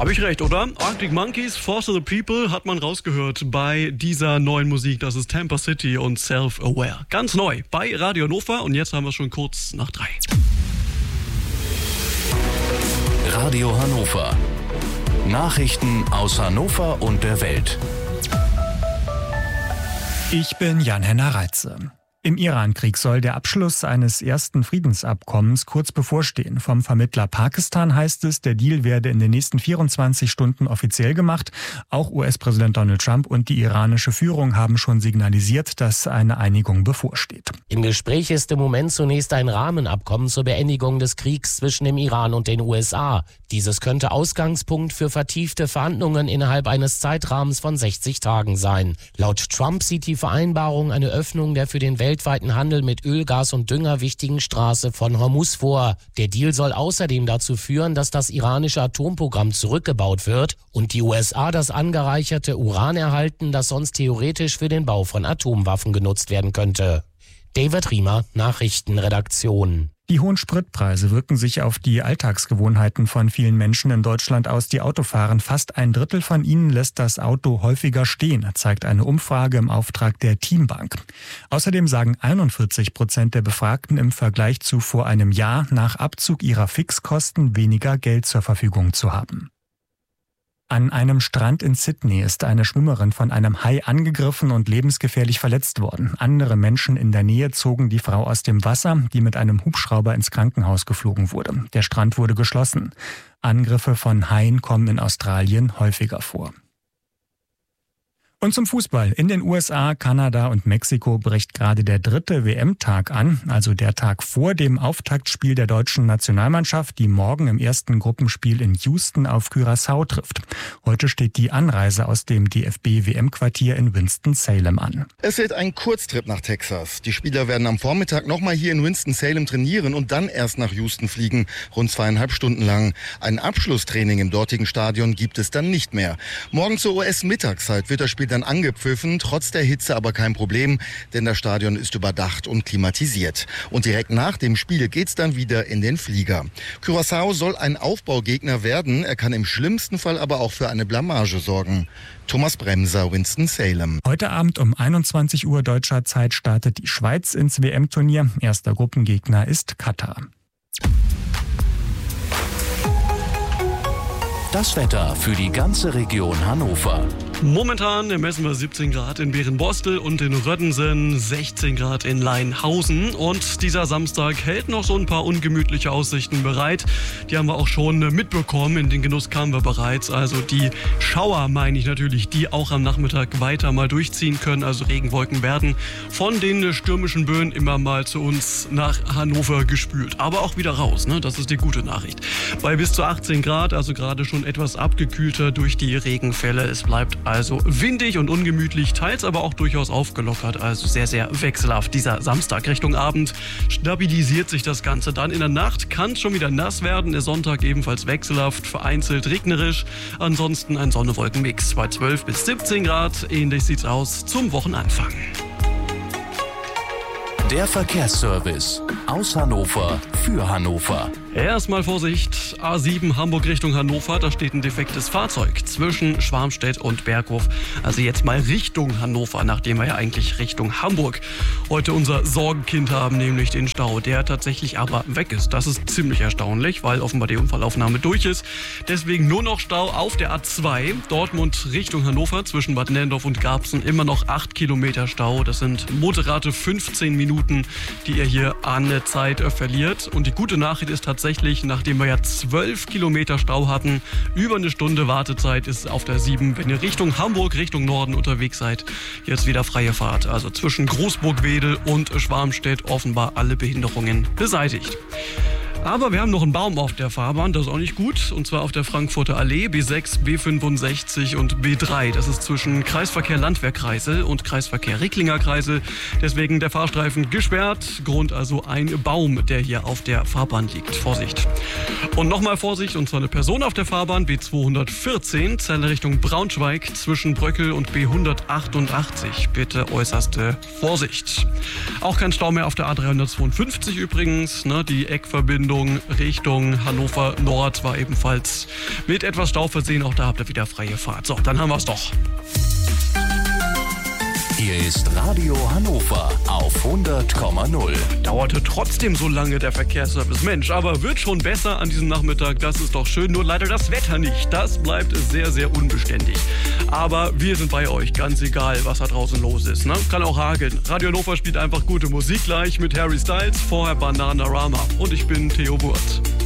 Habe ich recht, oder? Arctic Monkeys, Force of the People hat man rausgehört bei dieser neuen Musik. Das ist Tampa City und Self-Aware. Ganz neu bei Radio Hannover und jetzt haben wir schon kurz nach 3. Radio Hannover. Nachrichten aus Hannover und der Welt. Ich bin Jan-Henner Reitze. Im Iran-Krieg soll der Abschluss eines ersten Friedensabkommens kurz bevorstehen. Vom Vermittler Pakistan heißt es, der Deal werde in den nächsten 24 Stunden offiziell gemacht. Auch US-Präsident Donald Trump und die iranische Führung haben schon signalisiert, dass eine Einigung bevorsteht. Im Gespräch ist im Moment zunächst ein Rahmenabkommen zur Beendigung des Kriegs zwischen dem Iran und den USA. Dieses könnte Ausgangspunkt für vertiefte Verhandlungen innerhalb eines Zeitrahmens von 60 Tagen sein. Laut Trump sieht die Vereinbarung eine Öffnung der für den weltweiten Handel mit Öl, Gas und Dünger wichtigen Straße von Hormuz vor. Der Deal soll außerdem dazu führen, dass das iranische Atomprogramm zurückgebaut wird und die USA das angereicherte Uran erhalten, das sonst theoretisch für den Bau von Atomwaffen genutzt werden könnte. David Riemer, Nachrichtenredaktion. Die hohen Spritpreise wirken sich auf die Alltagsgewohnheiten von vielen Menschen in Deutschland aus, die Auto fahren. Fast ein Drittel von ihnen lässt das Auto häufiger stehen, zeigt eine Umfrage im Auftrag der Teambank. Außerdem sagen 41% der Befragten im Vergleich zu vor einem Jahr, nach Abzug ihrer Fixkosten weniger Geld zur Verfügung zu haben. An einem Strand in Sydney ist eine Schwimmerin von einem Hai angegriffen und lebensgefährlich verletzt worden. Andere Menschen in der Nähe zogen die Frau aus dem Wasser, die mit einem Hubschrauber ins Krankenhaus geflogen wurde. Der Strand wurde geschlossen. Angriffe von Haien kommen in Australien häufiger vor. Und zum Fußball. In den USA, Kanada und Mexiko bricht gerade der 3. WM-Tag an, also der Tag vor dem Auftaktspiel der deutschen Nationalmannschaft, die morgen im ersten Gruppenspiel in Houston auf Curaçao trifft. Heute steht die Anreise aus dem DFB-WM-Quartier in Winston-Salem an. Es wird ein Kurztrip nach Texas. Die Spieler werden am Vormittag nochmal hier in Winston-Salem trainieren und dann erst nach Houston fliegen, rund 2,5 Stunden lang. Ein Abschlusstraining im dortigen Stadion gibt es dann nicht mehr. Morgen zur US-Mittagszeit wird das Spiel dann angepfiffen, trotz der Hitze aber kein Problem, denn das Stadion ist überdacht und klimatisiert. Und direkt nach dem Spiel geht's dann wieder in den Flieger. Curaçao soll ein Aufbaugegner werden, er kann im schlimmsten Fall aber auch für eine Blamage sorgen. Thomas Bremser, Winston-Salem. Heute Abend um 21 Uhr deutscher Zeit startet die Schweiz ins WM-Turnier. Erster Gruppengegner ist Katar. Das Wetter für die ganze Region Hannover. Momentan messen wir 17 Grad in Berenbostel und in Röddensen, 16 Grad in Leinhausen. Und dieser Samstag hält noch so ein paar ungemütliche Aussichten bereit. Die haben wir auch schon mitbekommen, in den Genuss kamen wir bereits. Also die Schauer, meine ich natürlich, die auch am Nachmittag weiter mal durchziehen können. Also Regenwolken werden von den stürmischen Böen immer mal zu uns nach Hannover gespült. Aber auch wieder raus, ne? Das ist die gute Nachricht. Bei bis zu 18 Grad, also gerade schon etwas abgekühlter durch die Regenfälle. Es bleibt also windig und ungemütlich, teils aber auch durchaus aufgelockert. Also sehr, sehr wechselhaft. Dieser Samstag Richtung Abend stabilisiert sich das Ganze dann. In der Nacht kann es schon wieder nass werden. Der Sonntag ebenfalls wechselhaft, vereinzelt regnerisch. Ansonsten ein Sonne-Wolken-Mix bei 12 bis 17 Grad. Ähnlich sieht's aus zum Wochenanfang. Der Verkehrsservice aus Hannover für Hannover. Erstmal Vorsicht, A7 Hamburg Richtung Hannover, da steht ein defektes Fahrzeug zwischen Schwarmstedt und Berghof. Also jetzt mal Richtung Hannover, nachdem wir ja eigentlich Richtung Hamburg heute unser Sorgenkind haben, nämlich den Stau, der tatsächlich aber weg ist. Das ist ziemlich erstaunlich, weil offenbar die Unfallaufnahme durch ist. Deswegen nur noch Stau auf der A2, Dortmund Richtung Hannover, zwischen Bad Nenndorf und Garbsen, immer noch 8 Kilometer Stau. Das sind moderate 15 Minuten, die ihr hier an Zeit verliert. Und die gute Nachricht ist tatsächlich, nachdem wir ja 12 Kilometer Stau hatten, über eine Stunde Wartezeit ist auf der 7, wenn ihr Richtung Hamburg, Richtung Norden unterwegs seid, jetzt wieder freie Fahrt. Also zwischen Großburg-Wedel und Schwarmstedt offenbar alle Behinderungen beseitigt. Aber wir haben noch einen Baum auf der Fahrbahn, das ist auch nicht gut. Und zwar auf der Frankfurter Allee, B6, B65 und B3. Das ist zwischen Kreisverkehr Landwehrkreisel und Kreisverkehr Ricklinger Kreisel. Deswegen der Fahrstreifen gesperrt. Grund also ein Baum, der hier auf der Fahrbahn liegt. Vorsicht. Und nochmal Vorsicht, und zwar eine Person auf der Fahrbahn, B214, Zelle Richtung Braunschweig, zwischen Bröckel und B188. Bitte äußerste Vorsicht. Auch kein Stau mehr auf der A352 übrigens, ne, die Eckverbindung Hamburg-Richtung Hannover Nord war ebenfalls mit etwas Stau versehen. Auch da habt ihr wieder freie Fahrt. So, dann haben wir es doch. Hier ist Radio Hannover auf 100,0. Dauerte trotzdem so lange der Verkehrsservice. Mensch, aber wird schon besser an diesem Nachmittag. Das ist doch schön. Nur leider das Wetter nicht. Das bleibt sehr, sehr unbeständig. Aber wir sind bei euch. Ganz egal, was da draußen los ist. Ne? Kann auch hageln. Radio Hannover spielt einfach gute Musik gleich mit Harry Styles. Vorher Bananarama. Und ich bin Theo Wurth.